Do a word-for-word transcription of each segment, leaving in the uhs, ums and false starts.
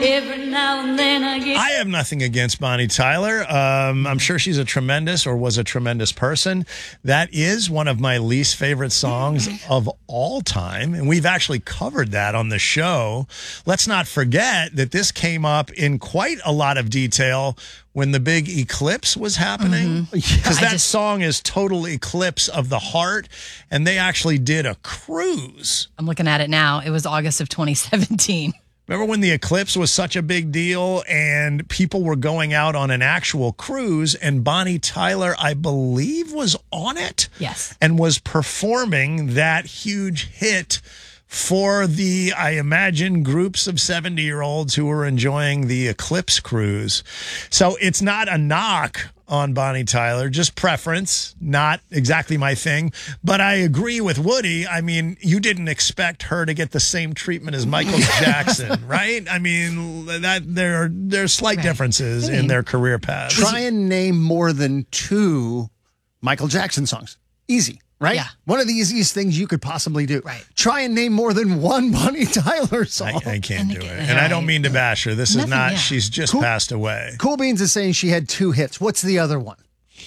Every now and then I get... I have nothing against Bonnie Tyler. Um, I'm sure she's a tremendous or was a tremendous person. That is one of my least favorite songs of all time. And we've actually covered that on the show. Let's not forget that this came up in quite a lot of detail when the big eclipse was happening. Because Mm-hmm. that just, song is Total Eclipse of the Heart. And they actually did a cruise. I'm looking at it now. It was August of twenty seventeen. Remember when the eclipse was such a big deal and people were going out on an actual cruise, and Bonnie Tyler, I believe, was on it? Yes. And was performing that huge hit for the, I imagine, groups of seventy-year-olds who were enjoying the eclipse cruise. So it's not a knock on Bonnie Tyler, just preference, not exactly my thing. But I agree with Woody. I mean, you didn't expect her to get the same treatment as Michael Jackson, right? I mean, that there are there's slight Right. differences in their career paths. Try and name more than two Michael Jackson songs. Easy, right? Yeah. One of the easiest things you could possibly do. Right. Try and name more than one Bonnie Tyler song. I, I can't And do again, it. And I don't right. mean to bash her. This is Nothing, not, yeah. she's just Cool. passed away. Cool Beans is saying she had two hits. What's the other one?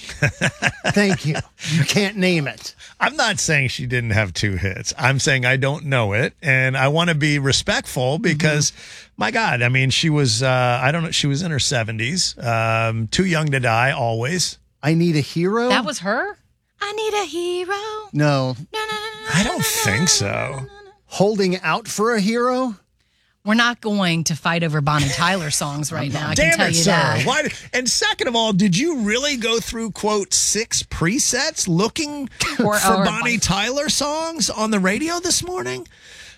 Thank you. You can't name it. I'm not saying she didn't have two hits. I'm saying I don't know it. And I want to be respectful because, mm-hmm. my God, I mean, she was, uh, I don't know, she was in her seventies, um, too young to die, always. I Need a Hero? That was her? I need a hero. No. No, no, no, no, I don't think so. Holding Out for a Hero? We're not going to fight over Bonnie Tyler songs right now. I Damn can tell it, you sir. that. Why? And second of all, did you really go through, quote, six presets looking Or- for or- Bonnie Tyler songs on the radio this morning?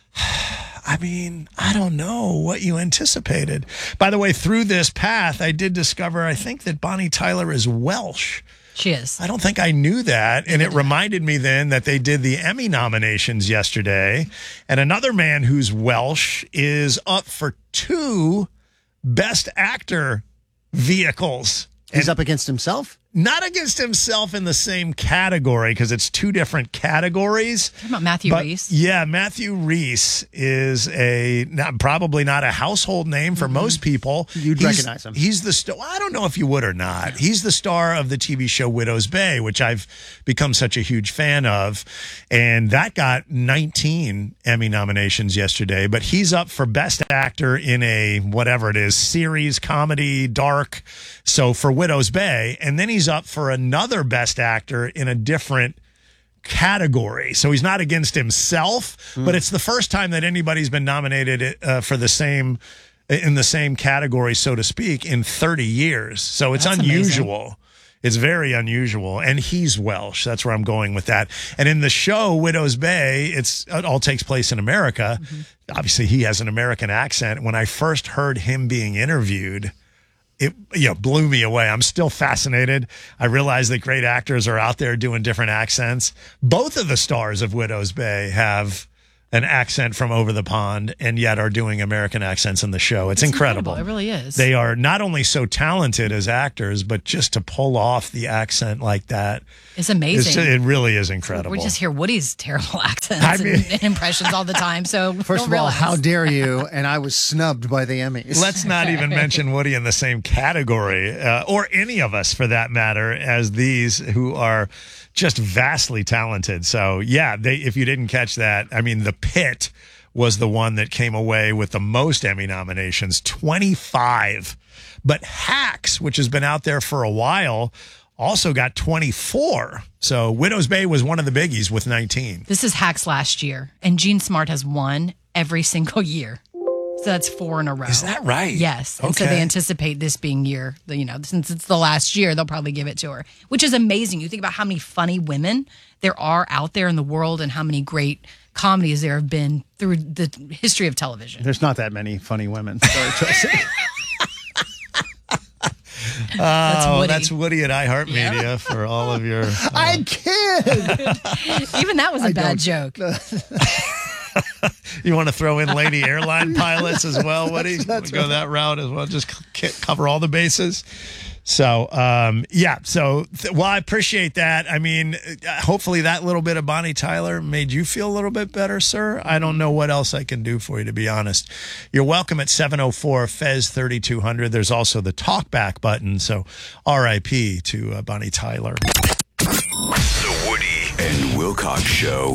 I mean, I don't know what you anticipated. By the way, through this path, I did discover, I think, that Bonnie Tyler is Welsh. She is. I don't think I knew that. And it reminded me then that they did the Emmy nominations yesterday. And another man who's Welsh is up for two Best Actor vehicles. He's And up against himself? not against himself in the same category because it's two different categories. Talking about Matthew But, Reese. Yeah, Matthew Reese is a not, probably not a household name for most people. You'd He's- recognize him. He's the star. I don't know if you would or not. He's the star of the T V show Widow's Bay, which I've become such a huge fan of, and that got nineteen Emmy nominations yesterday. But he's up for Best Actor in a whatever it is, series, comedy, dark. So for Widow's Bay, and then he's up for another Best Actor in a different category. So he's not against himself, Mm. but it's the first time that anybody's been nominated uh, for the same in the same category, so to speak, in thirty years. So it's That's unusual. It's very unusual. And he's Welsh. That's where I'm going with that. And in the show, Widow's Bay, it's, it all takes place in America. Mm-hmm. Obviously, he has an American accent. When I first heard him being interviewed, it you know, blew me away. I'm still fascinated. I realize that great actors are out there doing different accents. Both of the stars of Widow's Bay have an accent from over the pond and yet are doing American accents in the show. It's, It's incredible. incredible. It really is. They are not only so talented as actors, but just to pull off the accent like that, It's amazing. it's, it really is incredible. We just hear Woody's terrible accents I mean- and, and impressions all the time. So First don't of all, realize. how dare you? And I was snubbed by the Emmys. Let's not even mention Woody in the same category, uh, or any of us for that matter, as these who are just vastly talented. So, yeah, they, if you didn't catch that, I mean, The Pit was the one that came away with the most Emmy nominations, twenty-five. But Hacks, which has been out there for a while, also got twenty-four. So Widow's Bay was one of the biggies with nineteen. This is Hacks last year, and Gene Smart has won every single year. So that's four in a row. Is that right? Yes. And so Okay. they anticipate this being year, you know, since it's the last year, they'll probably give it to her, which is amazing. You think about how many funny women there are out there in the world and how many great comedies there have been through the history of television. There's not that many funny women. Sorry, Chelsea. That's Oh, Woody. that's Woody at iHeartMedia for all of your... uh, I kid. Even that was a I bad don't- joke. You want to throw in lady airline pilots as well, Woody? That's, that's go right. that route as well. Just c- cover all the bases. So, um, yeah. So, th- well, I appreciate that. I mean, uh, hopefully that little bit of Bonnie Tyler made you feel a little bit better, sir. I don't know what else I can do for you, to be honest. You're welcome at seven oh four Fez thirty-two hundred. There's also the talkback button. So, R I P to uh, Bonnie Tyler. The Woody and Wilcox Show.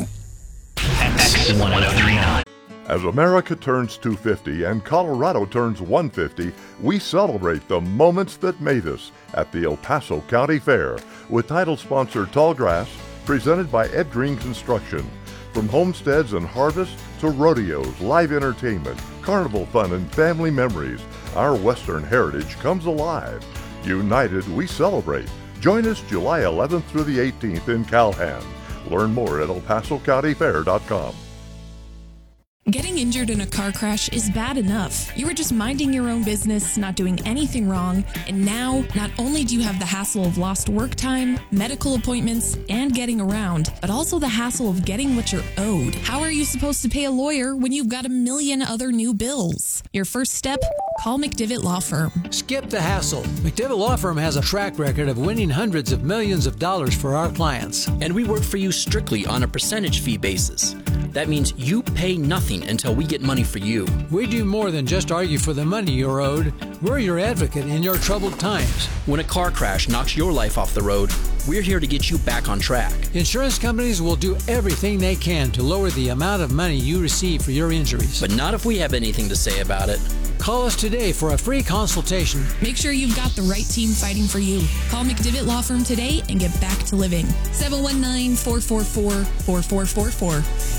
X one oh three nine. As America turns two fifty and Colorado turns one fifty, we celebrate the moments that made us at the El Paso County Fair with title sponsor Tallgrass, presented by Ed Green Construction. From homesteads and harvests to rodeos, live entertainment, carnival fun, and family memories, our Western heritage comes alive. United, we celebrate. Join us July eleventh through the eighteenth in Calhan. Learn more at el paso county fair dot com. Getting injured in a car crash is bad enough. You were just minding your own business, not doing anything wrong, and now not only do you have the hassle of lost work time, medical appointments, and getting around, but also the hassle of getting what you're owed. How are you supposed to pay a lawyer when you've got a million other new bills? Your first step? Call McDivitt Law Firm. Skip the hassle. McDivitt Law Firm has a track record of winning hundreds of millions of dollars for our clients. And we work for you strictly on a percentage fee basis. That means you pay nothing until we get money for you. We do more than just argue for the money you're owed. We're your advocate in your troubled times. When a car crash knocks your life off the road, we're here to get you back on track. Insurance companies will do everything they can to lower the amount of money you receive for your injuries. But not if we have anything to say about it. Call us today for a free consultation. Make sure you've got the right team fighting for you. Call McDivitt Law Firm today and get back to living. seven one nine, four four four, four four four four.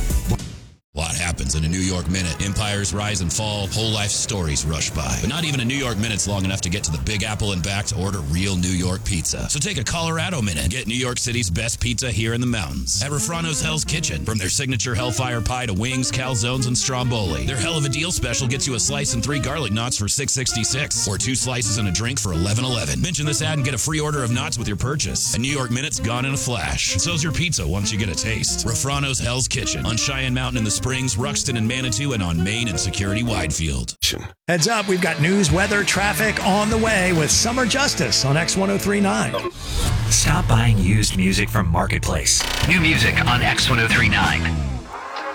A lot happens in a New York minute. Empires rise and fall, whole life stories rush by. But not even a New York minute's long enough to get to the Big Apple and back to order real New York pizza. So take a Colorado minute and get New York City's best pizza here in the mountains. At Refrano's Hell's Kitchen. From their signature Hellfire Pie to wings, calzones, and stromboli. Their Hell of a Deal special gets you a slice and three garlic knots for six sixty-six, or two slices and a drink for eleven eleven. Mention this ad and get a free order of knots with your purchase. A New York minute's gone in a flash. And so's your pizza once you get a taste. Refrano's Hell's Kitchen on Cheyenne Mountain in the Springs, Ruxton and Manitou, and on Main and Security Widefield. Heads up, we've got news, weather, traffic on the way with Summer Justice on X one oh three nine. Stop buying used music from Marketplace. New music on X one oh three nine.